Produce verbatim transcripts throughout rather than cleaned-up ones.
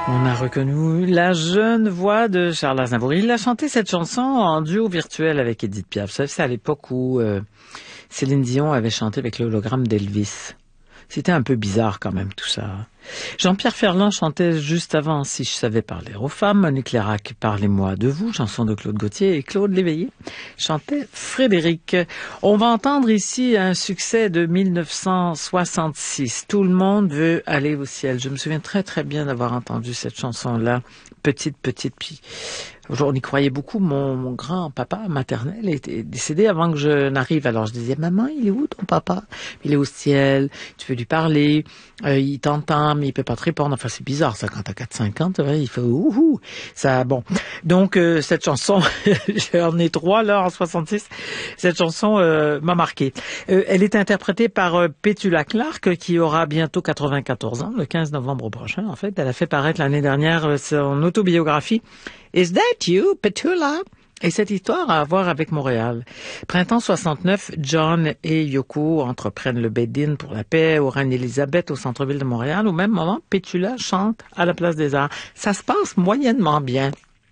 On a reconnu la jeune voix de Charles Aznavour. Il a chanté cette chanson en duo virtuel avec Édith Piaf. Ça, c'est à l'époque où euh, Céline Dion avait chanté avec l'hologramme d'Elvis. C'était un peu bizarre quand même tout ça. Jean-Pierre Ferland chantait juste avant Si je savais parler aux femmes. Monique Lérac, Parlez-moi de vous, chanson de Claude Gauthier. Et Claude Léveillé chantait Frédéric. On va entendre ici un succès de mille neuf cent soixante-six. Tout le monde veut aller au ciel. Je me souviens très très bien d'avoir entendu cette chanson-là. Petite, petite, puis on y croyait beaucoup. Mon, mon grand-papa maternel était décédé avant que je n'arrive. Alors je disais, maman, il est où ton papa? Il est au ciel, tu veux lui parler, euh, il t'entend, mais il peut pas te répondre. Enfin, c'est bizarre ça, quand t'as quatre cinq ans, il fait ouhou. Ça, bon. Donc, euh, cette chanson, j'en ai trois là en soixante-six, cette chanson euh, m'a marqué. Euh, elle est interprétée par euh, Petula Clark, qui aura bientôt quatre-vingt-quatorze ans, le quinze novembre prochain en fait. Elle a fait paraître l'année dernière euh, son autobiographie Is That You, Petula? Et cette histoire a à voir avec Montréal. Printemps soixante-neuf, John et Yoko entreprennent le bed-in pour la paix au Reine-Élisabeth au centre-ville de Montréal. Au même moment, Petula chante à la Place des Arts. Ça se passe moyennement bien.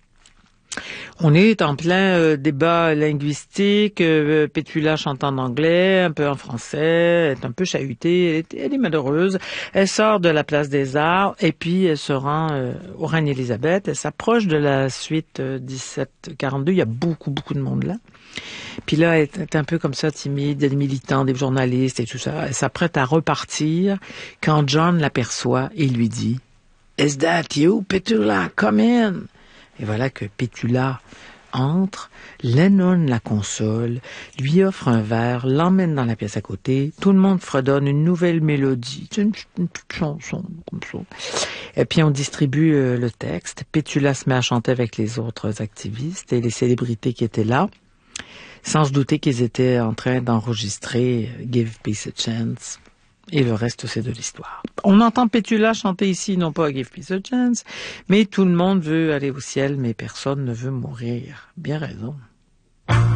On est en plein euh, débat linguistique. Euh, Petula chante en anglais, un peu en français, elle est un peu chahutée, elle est, elle est malheureuse. Elle sort de la Place des Arts et puis elle se rend euh, au Reine-Élisabeth. Elle s'approche de la suite euh, dix-sept quarante-deux. Il y a beaucoup, beaucoup de monde là. Puis là, elle est un peu comme ça, timide, des militants, des journalistes et tout ça. Elle s'apprête à repartir quand John l'aperçoit et lui dit « Is that you, Petula? Come in! » Et voilà que Petula entre, Lennon la console, lui offre un verre, l'emmène dans la pièce à côté, tout le monde fredonne une nouvelle mélodie, c'est une, une petite chanson comme ça. Et puis on distribue euh, le texte, Petula se met à chanter avec les autres activistes et les célébrités qui étaient là, sans se douter qu'ils étaient en train d'enregistrer Give Peace a Chance. Et le reste, c'est de l'histoire. On entend Petula chanter ici, non pas Give Peace a Chance, mais tout le monde veut aller au ciel, mais personne ne veut mourir. Bien raison.